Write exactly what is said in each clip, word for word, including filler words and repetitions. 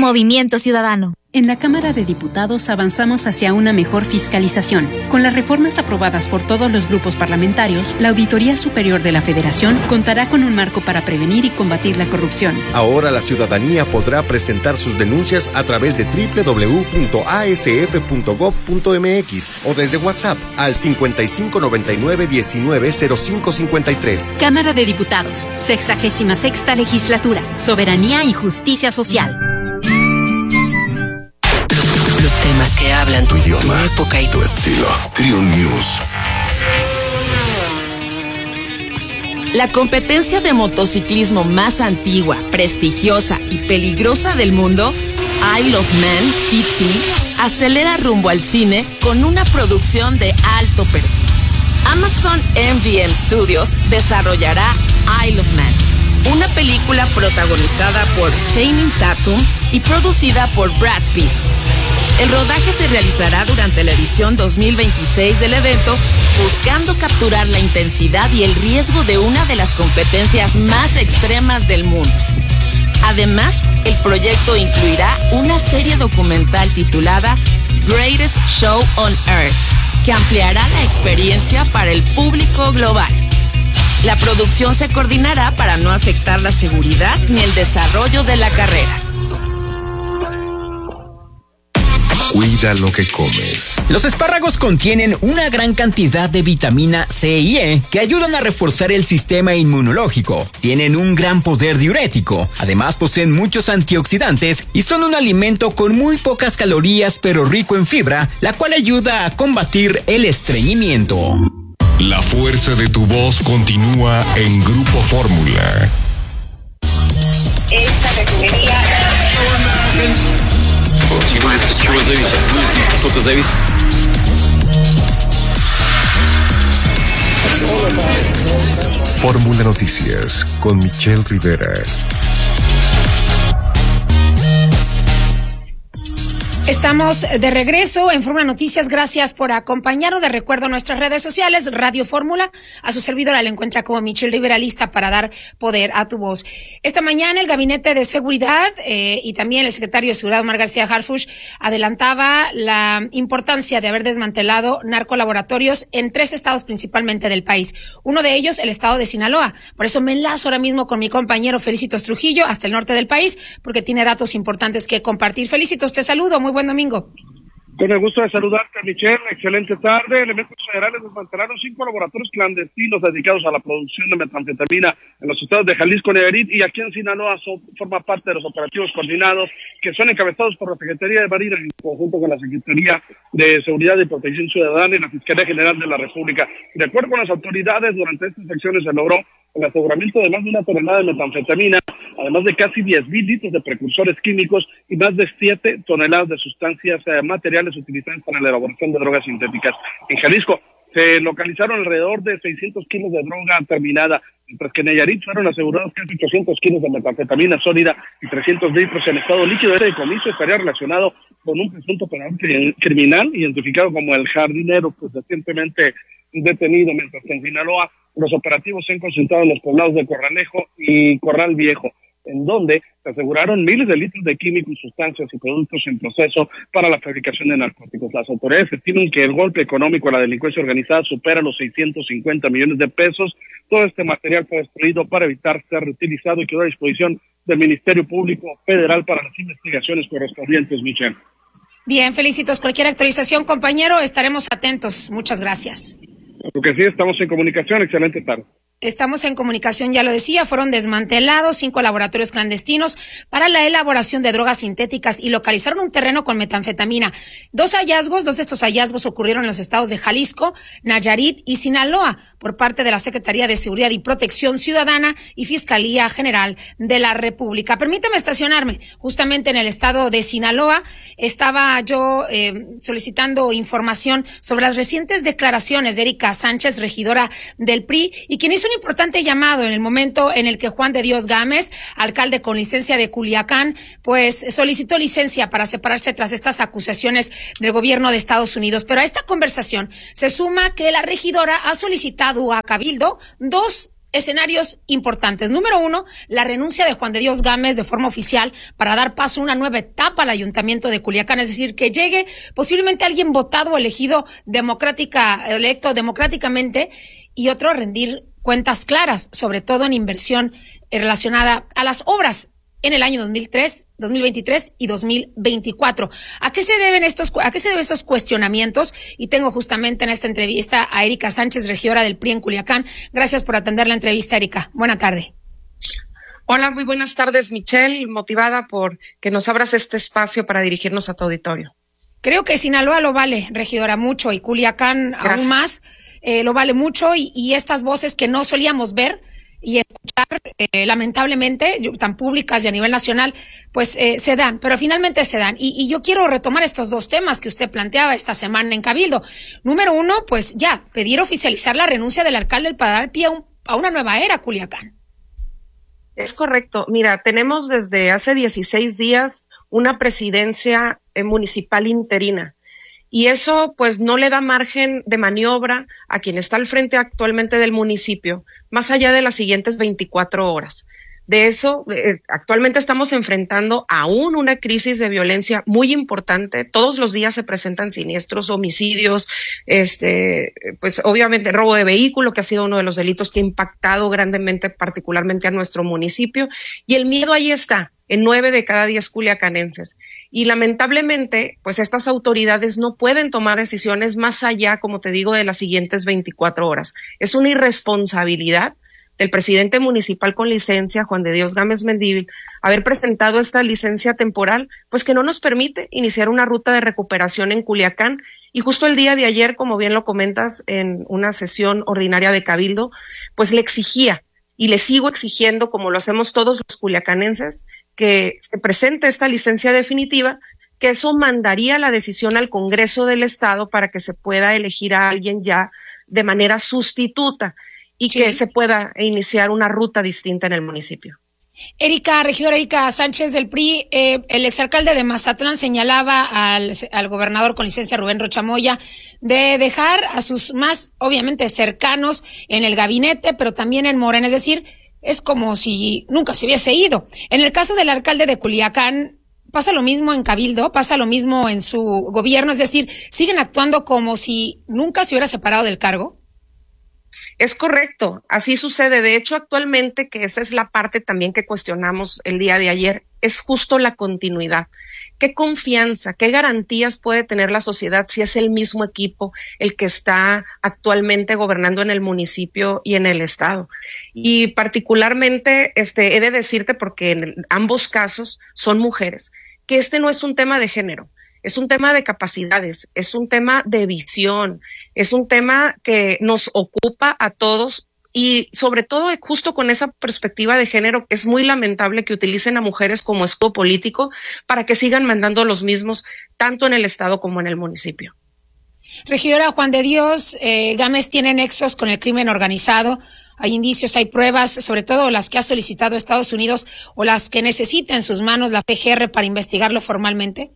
Movimiento Ciudadano. En la Cámara de Diputados avanzamos hacia una mejor fiscalización. Con las reformas aprobadas por todos los grupos parlamentarios, la Auditoría Superior de la Federación contará con un marco para prevenir y combatir la corrupción. Ahora la ciudadanía podrá presentar sus denuncias a través de doble u doble u doble u punto a s f punto gob punto m x o desde WhatsApp al cincuenta y cinco noventa y nueve diecinueve cero cinco cincuenta y tres. Cámara de Diputados, sexagésima sexta legislatura, soberanía y justicia social. Los temas que hablan tu idioma, tu época y tu estilo. Trio News. La competencia de motociclismo más antigua, prestigiosa y peligrosa del mundo, Isle of Man T T, acelera rumbo al cine con una producción de alto perfil. Amazon M G M Studios desarrollará Isle of Man, una película protagonizada por Channing Tatum y producida por Brad Pitt. El rodaje se realizará durante la edición dos mil veintiséis del evento, buscando capturar la intensidad y el riesgo de una de las competencias más extremas del mundo. Además, el proyecto incluirá una serie documental titulada Greatest Show on Earth, que ampliará la experiencia para el público global. La producción se coordinará para no afectar la seguridad ni el desarrollo de la carrera. Cuida lo que comes. Los espárragos contienen una gran cantidad de vitamina C y E que ayudan a reforzar el sistema inmunológico. Tienen un gran poder diurético. Además poseen muchos antioxidantes y son un alimento con muy pocas calorías pero rico en fibra, la cual ayuda a combatir el estreñimiento. La fuerza de tu voz continúa en Grupo Fórmula. Esta refinería... Fórmula Noticias con Michelle Rivera. Estamos de regreso en Fórmula Noticias. Gracias por acompañarnos. De recuerdo a nuestras redes sociales, Radio Fórmula. A su servidora la encuentra como Michelle Rivera, lista para dar poder a tu voz. Esta mañana el Gabinete de Seguridad eh, y también el secretario de Seguridad, Omar García Harfuch, adelantaba la importancia de haber desmantelado narcolaboratorios en tres estados principalmente del país. Uno de ellos, el estado de Sinaloa. Por eso me enlazo ahora mismo con mi compañero Felicitos Trujillo hasta el norte del país, porque tiene datos importantes que compartir. Felicitos, te saludo. Muy buen domingo. Con el gusto de saludarte, Michelle. Excelente tarde. Elementos federales desmantelaron cinco laboratorios clandestinos dedicados a la producción de metanfetamina en los estados de Jalisco, Nayarit y aquí en Sinaloa. So, forma parte de los operativos coordinados que son encabezados por la Secretaría de Marina en conjunto con la Secretaría de Seguridad y Protección Ciudadana y la Fiscalía General de la República. De acuerdo con las autoridades, durante estas acciones se logró el aseguramiento de más de una tonelada de metanfetamina, además de casi diez mil litros de precursores químicos y más de siete toneladas de sustancias eh, materiales utilizadas para la elaboración de drogas sintéticas. En Jalisco se localizaron alrededor de seiscientos kilos de droga terminada, mientras que en Nayarit fueron asegurados casi ochocientos kilos de metanfetamina sólida y trescientos litros en estado líquido. Este decomiso estaría relacionado con un presunto operador criminal identificado como el Jardinero, pues recientemente detenido, mientras que en Sinaloa los operativos se han concentrado en los poblados de Corralejo y Corral Viejo, en donde se aseguraron miles de litros de químicos, sustancias y productos en proceso para la fabricación de narcóticos. Las autoridades estiman que el golpe económico a la delincuencia organizada supera los seiscientos cincuenta millones de pesos. Todo este material fue destruido para evitar ser reutilizado y quedó a disposición del Ministerio Público Federal para las investigaciones correspondientes, Michelle. Bien, felicitos. Cualquier actualización, compañero, estaremos atentos. Muchas gracias. Porque sí, estamos en comunicación. Excelente tarde. Estamos en comunicación, ya lo decía, fueron desmantelados cinco laboratorios clandestinos para la elaboración de drogas sintéticas y localizaron un terreno con metanfetamina. Dos hallazgos, dos de estos hallazgos ocurrieron en los estados de Jalisco, Nayarit y Sinaloa por parte de la Secretaría de Seguridad y Protección Ciudadana y Fiscalía General de la República. Permítame estacionarme justamente en el estado de Sinaloa. Estaba yo eh, solicitando información sobre las recientes declaraciones de Erika Sánchez, regidora del P R I, y quien hizo un importante llamado en el momento en el que Juan de Dios Gámez, alcalde con licencia de Culiacán, pues solicitó licencia para separarse tras estas acusaciones del gobierno de Estados Unidos. Pero a esta conversación se suma que la regidora ha solicitado a Cabildo dos escenarios importantes. Número uno, la renuncia de Juan de Dios Gámez de forma oficial para dar paso a una nueva etapa al ayuntamiento de Culiacán, es decir, que llegue posiblemente alguien votado o elegido democrática, electo democráticamente, y otro, rendir cuentas claras, sobre todo en inversión relacionada a las obras en el año dos mil tres, dos mil veintitrés y dos mil veinticuatro. ¿A qué se deben estos, a qué se deben estos cuestionamientos? Y tengo justamente en esta entrevista a Erika Sánchez, regidora del P R I en Culiacán. Gracias por atender la entrevista, Erika. Buena tarde. Hola, muy buenas tardes, Michelle, motivada por que nos abras este espacio para dirigirnos a tu auditorio. Creo que Sinaloa lo vale, regidora, mucho, y Culiacán Gracias. aún más, eh, lo vale mucho, y, y estas voces que no solíamos ver y escuchar, eh, lamentablemente, tan públicas y a nivel nacional, pues eh, se dan, pero finalmente se dan. Y, y yo quiero retomar estos dos temas que usted planteaba esta semana en Cabildo. Número uno, pues ya, pedir oficializar la renuncia del alcalde para dar pie a, un, a una nueva era, Culiacán. Es correcto. Mira, tenemos desde hace dieciséis días una presidencia eh, municipal interina. Y eso pues no le da margen de maniobra a quien está al frente actualmente del municipio, más allá de las siguientes veinticuatro horas. De eso, eh, actualmente estamos enfrentando aún una crisis de violencia muy importante. Todos los días se presentan siniestros, homicidios, este, pues obviamente robo de vehículo, que ha sido uno de los delitos que ha impactado grandemente, particularmente a nuestro municipio. Y el miedo ahí está, en nueve de cada diez culiacanenses. Y lamentablemente, pues estas autoridades no pueden tomar decisiones más allá, como te digo, de las siguientes veinticuatro horas. Es una irresponsabilidad del presidente municipal con licencia, Juan de Dios Gámez Mendívil, haber presentado esta licencia temporal, pues que no nos permite iniciar una ruta de recuperación en Culiacán. Y justo el día de ayer, como bien lo comentas, en una sesión ordinaria de Cabildo, pues le exigía, y le sigo exigiendo, como lo hacemos todos los culiacanenses, que se presente esta licencia definitiva, que eso mandaría la decisión al Congreso del Estado para que se pueda elegir a alguien ya de manera sustituta y sí. que se pueda iniciar una ruta distinta en el municipio. Erika, regidora Erika Sánchez del P R I, eh, el exalcalde de Mazatlán señalaba al, al gobernador con licencia Rubén Rocha Moya de dejar a sus más, obviamente, cercanos en el gabinete, pero también en Morena, es decir, es como si nunca se hubiese ido. En el caso del alcalde de Culiacán, pasa lo mismo en Cabildo, pasa lo mismo en su gobierno, es decir, siguen actuando como si nunca se hubiera separado del cargo. Es correcto, así sucede. De hecho, actualmente, que esa es la parte también que cuestionamos el día de ayer, es justo la continuidad. ¿Qué confianza, qué garantías puede tener la sociedad si es el mismo equipo el que está actualmente gobernando en el municipio y en el estado? Y particularmente, este, he de decirte, porque en ambos casos son mujeres, que este no es un tema de género. Es un tema de capacidades, es un tema de visión, es un tema que nos ocupa a todos y sobre todo justo con esa perspectiva de género es muy lamentable que utilicen a mujeres como escudo político para que sigan mandando los mismos tanto en el estado como en el municipio. Regidora, Juan de Dios eh, Gámez tiene nexos con el crimen organizado. Hay indicios, hay pruebas, sobre todo las que ha solicitado Estados Unidos o las que necesita en sus manos la P G R para investigarlo formalmente.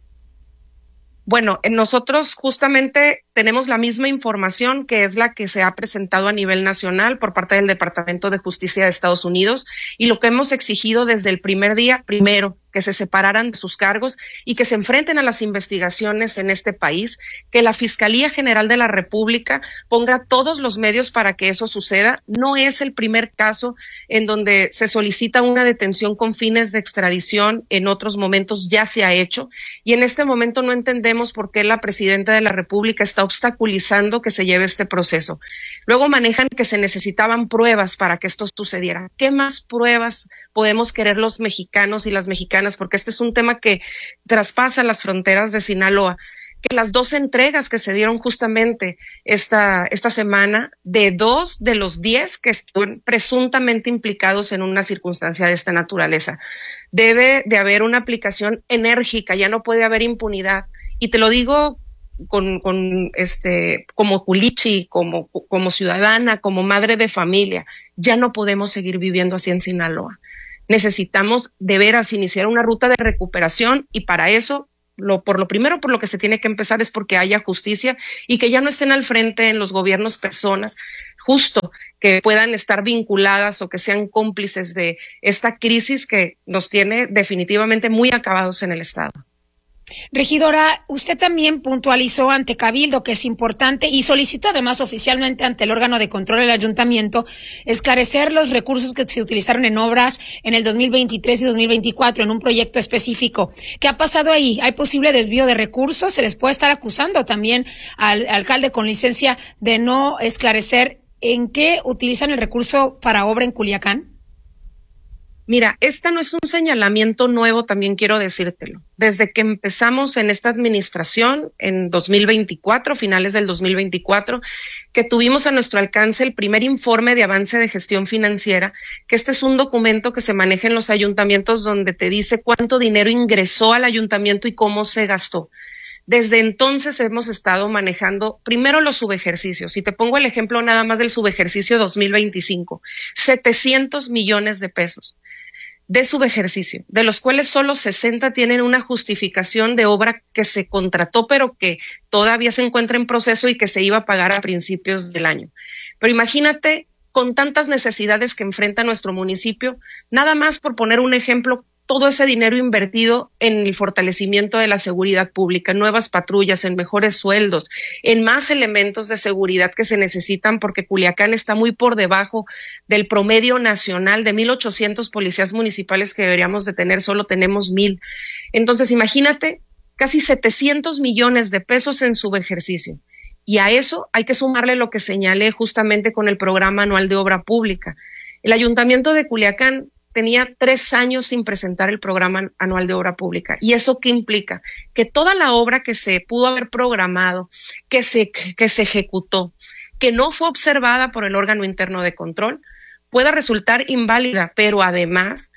Bueno, nosotros justamente tenemos la misma información que es la que se ha presentado a nivel nacional por parte del Departamento de Justicia de Estados Unidos y lo que hemos exigido desde el primer día, primero, que se separaran de sus cargos y que se enfrenten a las investigaciones en este país, que la Fiscalía General de la República ponga todos los medios para que eso suceda. No es el primer caso en donde se solicita una detención con fines de extradición, en otros momentos ya se ha hecho y en este momento no entendemos por qué la Presidenta de la República está obstaculizando que se lleve este proceso. Luego manejan que se necesitaban pruebas para que esto sucediera. ¿Qué más pruebas podemos querer los mexicanos y las mexicanas? Porque este es un tema que traspasa las fronteras de Sinaloa, que las dos entregas que se dieron justamente esta, esta semana de dos de los diez que están presuntamente implicados en una circunstancia de esta naturaleza. Debe de haber una aplicación enérgica, ya no puede haber impunidad. Y te lo digo con, con este, como culichi, como, como ciudadana, como madre de familia, ya no podemos seguir viviendo así en Sinaloa. Necesitamos de veras iniciar una ruta de recuperación y para eso, lo, por lo primero por lo que se tiene que empezar es porque haya justicia y que ya no estén al frente en los gobiernos personas justo que puedan estar vinculadas o que sean cómplices de esta crisis que nos tiene definitivamente muy acabados en el Estado. Regidora, usted también puntualizó ante Cabildo que es importante y solicitó además oficialmente ante el órgano de control del ayuntamiento esclarecer los recursos que se utilizaron en obras en el dos mil veintitrés y dos mil veinticuatro en un proyecto específico. ¿Qué ha pasado ahí? ¿Hay posible desvío de recursos? ¿Se les puede estar acusando también al alcalde con licencia de no esclarecer en qué utilizan el recurso para obra en Culiacán? Mira, este no es un señalamiento nuevo, también quiero decírtelo. Desde que empezamos en esta administración, en dos mil veinticuatro, finales del dos mil veinticuatro, que tuvimos a nuestro alcance el primer informe de avance de gestión financiera, que este es un documento que se maneja en los ayuntamientos donde te dice cuánto dinero ingresó al ayuntamiento y cómo se gastó. Desde entonces hemos estado manejando primero los subejercicios, y te pongo el ejemplo nada más del subejercicio dos mil veinticinco, setecientos millones de pesos de subejercicio, de los cuales solo sesenta tienen una justificación de obra que se contrató, pero que todavía se encuentra en proceso y que se iba a pagar a principios del año. Pero imagínate, con tantas necesidades que enfrenta nuestro municipio, nada más por poner un ejemplo, todo ese dinero invertido en el fortalecimiento de la seguridad pública, en nuevas patrullas, en mejores sueldos, en más elementos de seguridad que se necesitan, porque Culiacán está muy por debajo del promedio nacional de mil ochocientos policías municipales que deberíamos de tener, solo tenemos mil. Entonces, imagínate, casi setecientos millones de pesos en subejercicio. Y a eso hay que sumarle lo que señalé justamente con el programa anual de obra pública. El Ayuntamiento de Culiacán tenía tres años sin presentar el programa anual de obra pública. ¿Y eso qué implica? Que toda la obra que se pudo haber programado, que se, que se ejecutó, que no fue observada por el órgano interno de control, pueda resultar inválida, pero además,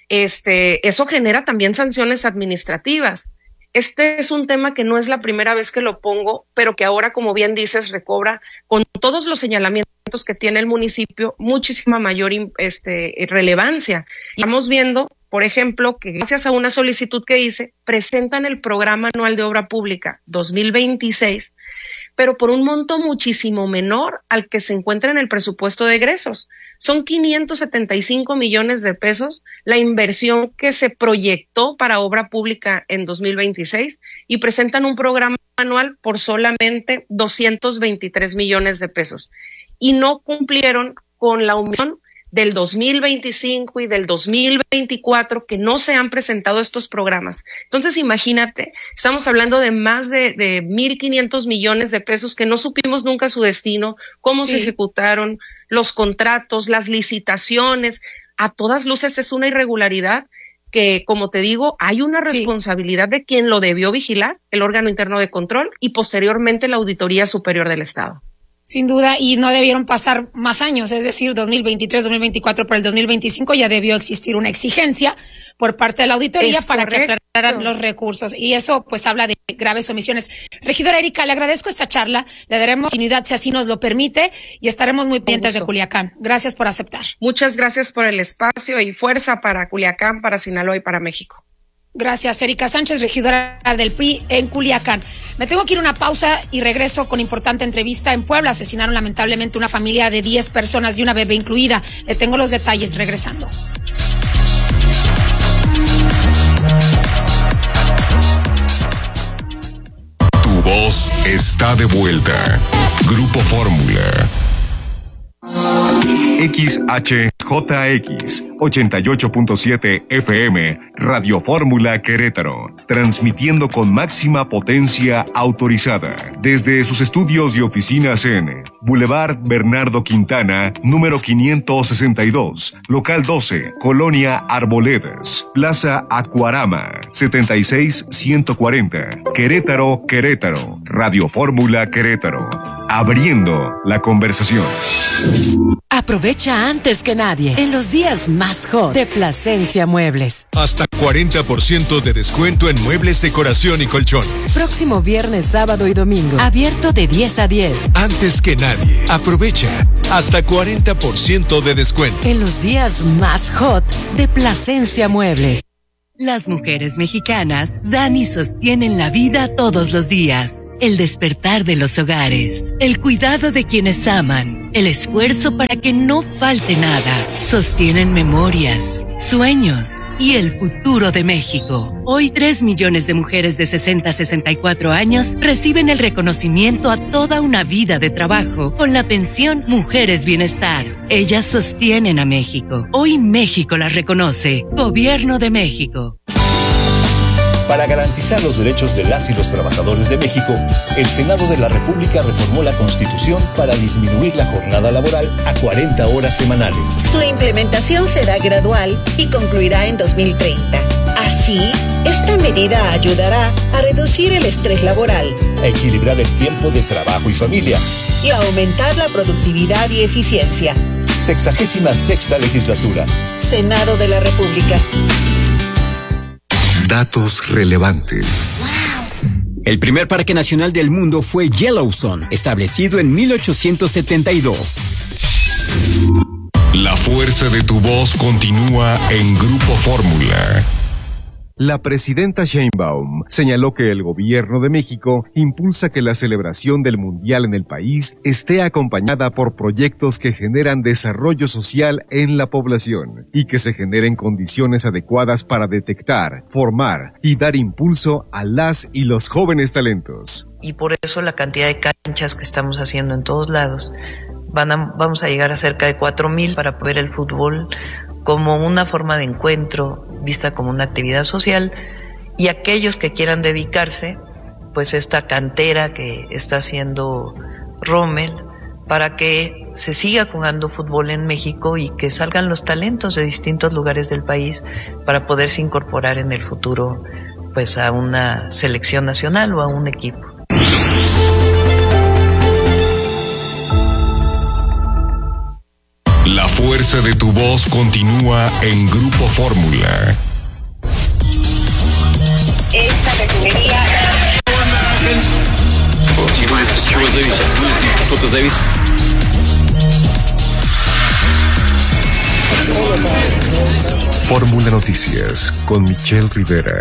este, eso genera también sanciones administrativas. Este es un tema que no es la primera vez que lo pongo, pero que ahora, como bien dices, recobra con todos los señalamientos que tiene el municipio muchísima mayor este, relevancia. Estamos viendo, por ejemplo, que gracias a una solicitud que hice, presentan el programa anual de obra pública dos mil veintiséis, pero por un monto muchísimo menor al que se encuentra en el presupuesto de egresos. Son quinientos setenta y cinco millones de pesos la inversión que se proyectó para obra pública en dos mil veintiséis y presentan un programa anual por solamente doscientos veintitrés millones de pesos. Y no cumplieron con la omisión del dos mil veinticinco y del dos mil veinticuatro, que no se han presentado estos programas. Entonces, imagínate, estamos hablando de más de, de mil quinientos millones de pesos que no supimos nunca su destino, cómo sí. se ejecutaron, los contratos, las licitaciones. A todas luces es una irregularidad que, como te digo, hay una responsabilidad sí. de quien lo debió vigilar, el órgano interno de control, y posteriormente la Auditoría Superior del Estado. Sin duda, y no debieron pasar más años, es decir, dos mil veintitrés, dos mil veinticuatro, para el dos mil veinticinco ya debió existir una exigencia por parte de la auditoría es para correcto. que aclararan los recursos, y eso pues habla de graves omisiones. Regidora Erika, le agradezco esta charla, le daremos continuidad si así nos lo permite y estaremos muy pendientes de Culiacán. Gracias por aceptar. Muchas gracias por el espacio y fuerza para Culiacán, para Sinaloa y para México. Gracias, Erika Sánchez, regidora del P R I en Culiacán. Me tengo que ir a una pausa y regreso con importante entrevista. En Puebla asesinaron lamentablemente una familia de diez personas y una bebé incluida. Le tengo los detalles regresando. Tu voz está de vuelta. Grupo Fórmula. X H J X ochenta y ocho punto siete F M Radio Fórmula Querétaro, transmitiendo con máxima potencia autorizada desde sus estudios y oficinas en Boulevard Bernardo Quintana, número quinientos sesenta y dos, local doce, Colonia Arboledas, Plaza Acuarama, setenta y seis ciento cuarenta, Querétaro, Querétaro. Radio Fórmula Querétaro, abriendo la conversación. Aprovecha antes que nadie en los días más hot de Plasencia Muebles. Hasta cuarenta por ciento de descuento en muebles, decoración y colchones. Próximo viernes, sábado y domingo. Abierto de diez a diez. Antes que nadie. Aprovecha hasta cuarenta por ciento de descuento. En los días más hot de Plasencia Muebles. Las mujeres mexicanas dan y sostienen la vida todos los días. el despertar de los hogares, el cuidado de quienes aman, el esfuerzo para que no falte nada, sostienen memorias, sueños y el futuro de México. Hoy tres millones de mujeres de sesenta a sesenta y cuatro años reciben el reconocimiento a toda una vida de trabajo con la pensión Mujeres Bienestar. Ellas sostienen a México. Hoy México las reconoce. Gobierno de México. Para garantizar los derechos de las y los trabajadores de México, el Senado de la República reformó la Constitución para disminuir la jornada laboral a cuarenta horas semanales. Su implementación será gradual y concluirá en dos mil treinta. Así, esta medida ayudará a reducir el estrés laboral, a equilibrar el tiempo de trabajo y familia y a aumentar la productividad y eficiencia. Sexagésima sexta legislatura. Senado de la República. Datos relevantes. El primer parque nacional del mundo fue Yellowstone, establecido en mil ochocientos setenta y dos. La fuerza de tu voz continúa en Grupo Fórmula. La presidenta Sheinbaum señaló que el gobierno de México impulsa que la celebración del Mundial en el país esté acompañada por proyectos que generan desarrollo social en la población y que se generen condiciones adecuadas para detectar, formar y dar impulso a las y los jóvenes talentos. Y por eso la cantidad de canchas que estamos haciendo en todos lados, van a, vamos a llegar a cerca de cuatro mil para ver el fútbol como una forma de encuentro, vista como una actividad social, y aquellos que quieran dedicarse, pues esta cantera que está haciendo Rommel, para que se siga jugando fútbol en México y que salgan los talentos de distintos lugares del país para poderse incorporar en el futuro, pues a una selección nacional o a un equipo. La fuerza de tu voz continúa en Grupo Fórmula. Esta refinería. Fórmula Noticias con Michelle Rivera.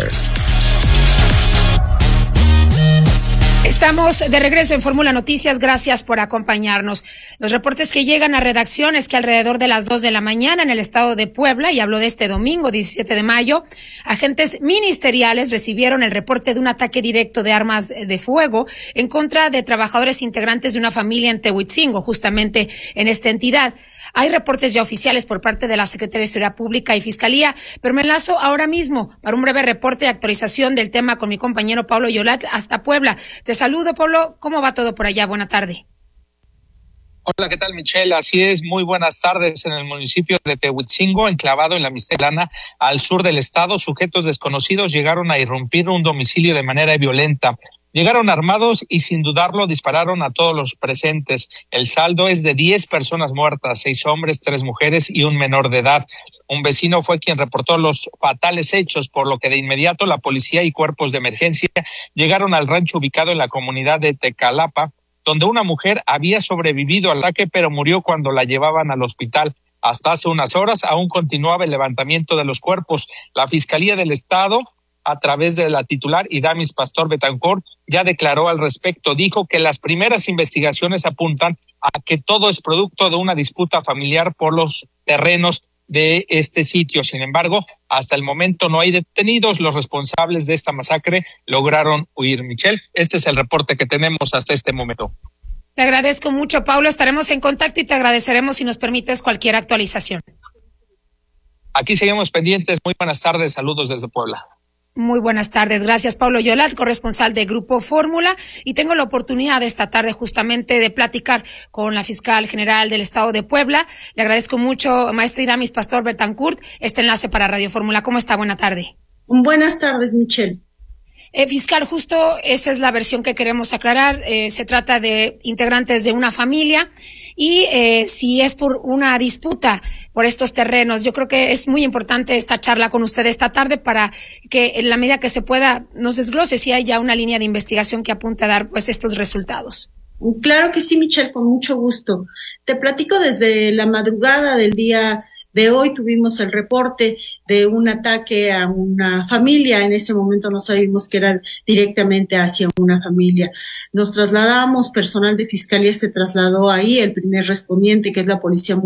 Estamos de regreso en Fórmula Noticias, gracias por acompañarnos. Los reportes que llegan a redacción es que alrededor de las dos de la mañana en el estado de Puebla, y hablo de este domingo diecisiete de mayo, agentes ministeriales recibieron el reporte de un ataque directo de armas de fuego en contra de trabajadores integrantes de una familia en Tehuitzingo, justamente en esta entidad. Hay reportes ya oficiales por parte de la Secretaría de Seguridad Pública y Fiscalía, pero me enlazo ahora mismo para un breve reporte de actualización del tema con mi compañero Pablo Yolat hasta Puebla. Te saludo, Pablo. ¿Cómo va todo por allá? Buena tarde. Hola, ¿qué tal, Michelle? Así es, muy buenas tardes. En el municipio de Tehuitzingo, enclavado en la Mixtelana, al sur del estado, sujetos desconocidos llegaron a irrumpir un domicilio de manera violenta. Llegaron armados y sin dudarlo dispararon a todos los presentes. El saldo es de diez personas muertas, seis hombres, tres mujeres y un menor de edad. Un vecino fue quien reportó los fatales hechos, por lo que de inmediato la policía y cuerpos de emergencia llegaron al rancho ubicado en la comunidad de Tecalapa, donde una mujer había sobrevivido al ataque, pero murió cuando la llevaban al hospital. Hasta hace unas horas aún continuaba el levantamiento de los cuerpos. La Fiscalía del Estado, a través de la titular Idamis Pastor Betancourt, ya declaró al respecto. Dijo que las primeras investigaciones apuntan a que todo es producto de una disputa familiar por los terrenos de este sitio. Sin embargo, hasta el momento no hay detenidos. Los responsables de esta masacre lograron huir. Michelle, este es el reporte que tenemos hasta este momento. Te agradezco mucho, Pablo. Estaremos en contacto y te agradeceremos si nos permites cualquier actualización. Aquí seguimos pendientes. Muy buenas tardes. Saludos desde Puebla. Muy buenas tardes. Gracias, Pablo Yolat, corresponsal de Grupo Fórmula. Y tengo la oportunidad esta tarde justamente de platicar con la fiscal general del estado de Puebla. Le agradezco mucho, maestra Idamis Pastor Betancourt, este enlace para Radio Fórmula. ¿Cómo está? Buena tarde. Buenas tardes, Michelle. Eh, fiscal, justo esa es la versión que queremos aclarar. Eh, se trata de integrantes de una familia y eh, si es por una disputa por estos terrenos. Yo creo que es muy importante esta charla con usted esta tarde para que en la medida que se pueda nos desglose si hay ya una línea de investigación que apunte a dar pues estos resultados. Claro que sí, Michelle, con mucho gusto. Te platico desde la madrugada del día de hoy tuvimos el reporte de un ataque a una familia. En ese momento no sabíamos que era directamente hacia una familia. Nos trasladamos, personal de fiscalía se trasladó ahí, el primer respondiente, que es la policía